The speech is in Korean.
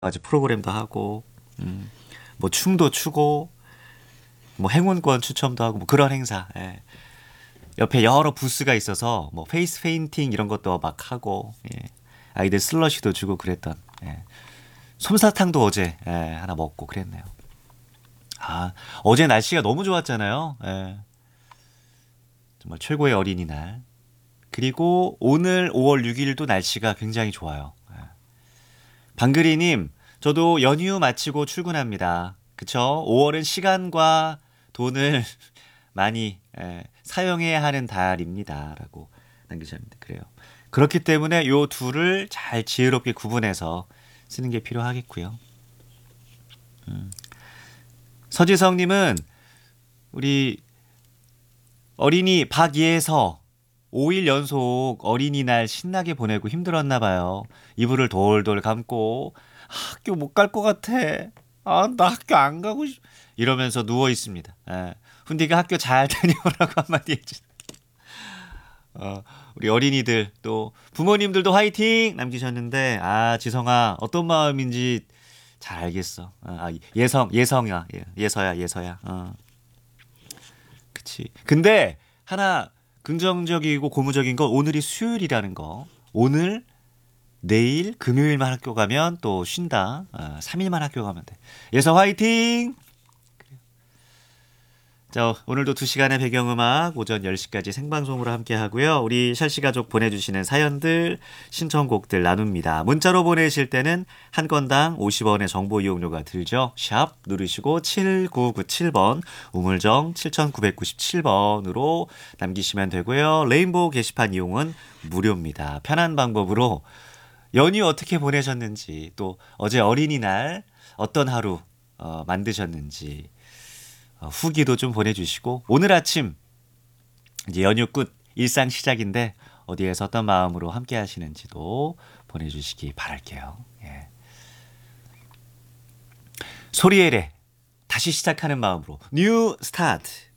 가지 프로그램도 하고, 뭐 춤도 추고, 뭐 행운권 추첨도 하고, 뭐 그런 행사. 예. 옆에 여러 부스가 있어서 뭐 페이스 페인팅 이런 것도 막 하고, 예. 아이들 슬러시도 주고 그랬던. 예. 솜사탕도 어제 하나 먹고 그랬네요. 아, 어제 날씨가 너무 좋았잖아요. 예. 정말 최고의 어린이날. 그리고 오늘 5월 6일도 날씨가 굉장히 좋아요. 예. 방글이님, 저도 연휴 마치고 출근합니다. 그쵸? 5월은 시간과 돈을 많이 사용해야 하는 달입니다. 라고 남기셨는데, 그래요. 그렇기 때문에 요 둘을 잘 지혜롭게 구분해서 쓰는 게 필요하겠고요. 서지성님은 우리 어린이 박예서 5일 연속 어린이날 신나게 보내고 힘들었나 봐요. 이불을 돌돌 감고 학교 못 갈 것 같아. 아, 나 학교 안 가고 싶... 이러면서 누워 있습니다. 예. 훈디가 학교 잘 다녀오라고 한마디 해주. 우리 어린이들 또 부모님들도 화이팅 남기셨는데 지성아 어떤 마음인지 잘 알겠어. 예성이야 예서야 예서야. 그치. 근데 하나 긍정적이고 고무적인 건 오늘이 수요일이라는 거. 오늘, 내일, 금요일만 학교 가면 또 쉰다. 3일만 학교 가면 돼. 예서 화이팅! 자, 오늘도 2시간의 배경음악 오전 10시까지 생방송으로 함께 하고요. 우리 샬시 가족 보내주시는 사연들, 신청곡들 나눕니다. 문자로 보내실 때는 한 건당 50원의 정보 이용료가 들죠. 샵 누르시고 7997번, 우물정 7997번으로 남기시면 되고요. 레인보우 게시판 이용은 무료입니다. 편한 방법으로 연휴 어떻게 보내셨는지, 또 어제 어린이날 어떤 하루 만드셨는지, 후기도 좀 보내주시고 오늘 아침 이제 연휴 끝 일상 시작인데 어디에서 어떤 마음으로 함께 하시는지도 보내주시기 바랄게요. 예. 소리에레 다시 시작하는 마음으로 뉴 스타트.